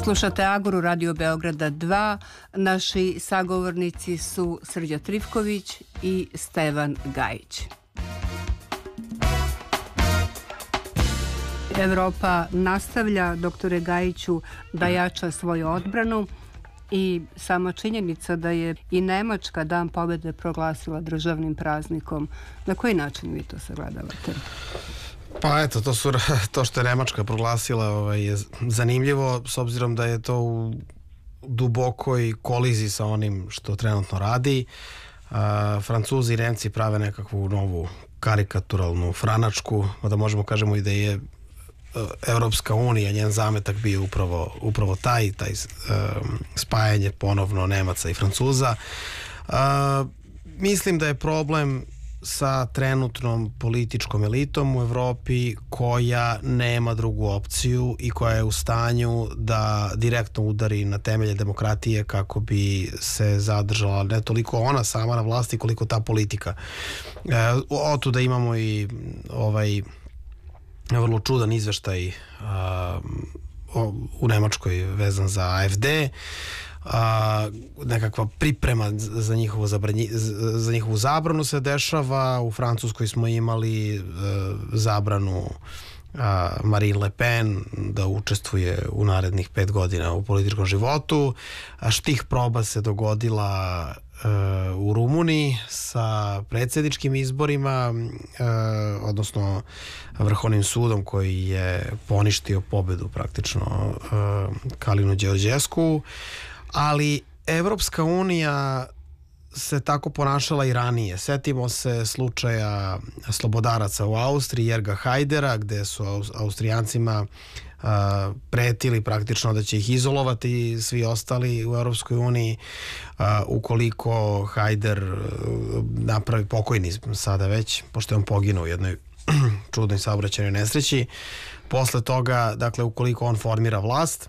Slušate Agoru Radio Beograda 2. Naši sagovornici su Srđa Trifković i Stevan Gajić. Evropa nastavlja, doktore Gajiću, da jača svoju odbranu i sama činjenica da je i Nemačka Dan pobede proglasila državnim praznikom. Na koji način vi to sagledavate? Pa eto, to što je Nemačka proglasila je zanimljivo, s obzirom da je to u dubokoj koliziji sa onim što trenutno radi. Francuzi i Nemci prave nekakvu novu karikaturalnu franačku, da možemo kažemo i da je Evropska unija, njen zametak bio upravo taj spajanje ponovno Nemaca i Francuza. Mislim da je problem sa trenutnom političkom elitom u Evropi koja nema drugu opciju i koja je u stanju da direktno udari na temelje demokratije kako bi se zadržala ne toliko ona sama na vlasti koliko ta politika. Otuda imamo i vrlo čudan izveštaj u Nemačkoj vezan za AfD, nekakva priprema za njihovu zabranu se dešava. U Francuskoj smo imali zabranu Marine Le Pen da učestvuje u narednih 5 godina u političkom životu. Štih proba se dogodila u Rumuniji sa predsjedničkim izborima, odnosno Vrhovnim sudom koji je poništio pobedu praktično Kalinu Đorđesku, ali Evropska unija se tako ponašala i ranije. Setimo se slučaja slobodaraca u Austriji, Jerga Hajdera, gde su Austrijancima pretili praktično da će ih izolovati svi ostali u Europskoj uniji ukoliko Hajder napravi, pokojni sada već, pošto je on poginuo u jednoj čudnoj saobraćajnoj nesreći. Posle toga, dakle, ukoliko on formira vlast,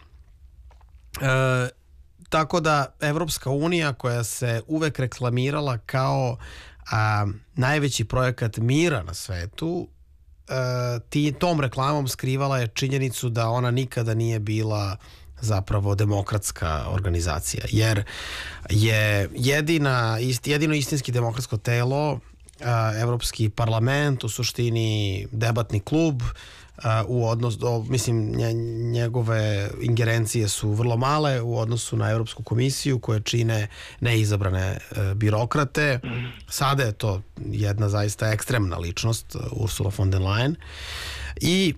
tako da Evropska unija, koja se uvek reklamirala kao najveći projekat mira na svetu, tom reklamom skrivala je činjenicu da ona nikada nije bila zapravo demokratska organizacija, jer je jedino istinski demokratsko telo Evropski parlament, u suštini debatni klub, u odnosu, mislim, njegove ingerencije su vrlo male u odnosu na Evropsku komisiju koje čine neizabrane birokrate. Sada je to jedna zaista ekstremna ličnost, Ursula von der Leyen, i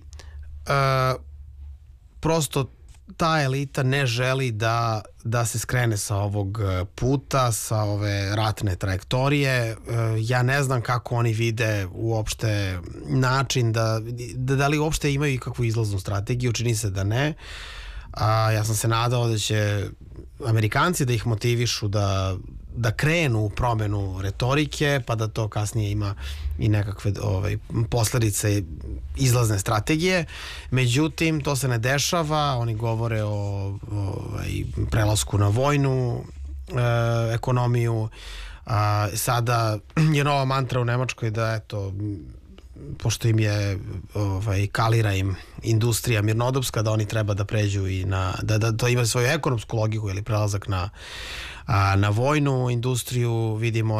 prosto ta elita ne želi da se skrene sa ovog puta, sa ove ratne trajektorije. Ja ne znam kako oni vide uopšte način da li uopšte imaju ikakvu izlaznu strategiju, čini se da ne. Ja sam se nadao da će Amerikanci da ih motivišu da krenu u promenu retorike, pa da to kasnije ima i nekakve posledice izlazne strategije. Međutim, to se ne dešava. Oni govore o prelasku na vojnu ekonomiju. Sada je nova mantra u Nemačkoj da, eto, pošto im je kalira im industrija mirnodopska, da oni treba da pređu i da to ima svoju ekonomsku logiku ili prelazak na vojnu industriju. Vidimo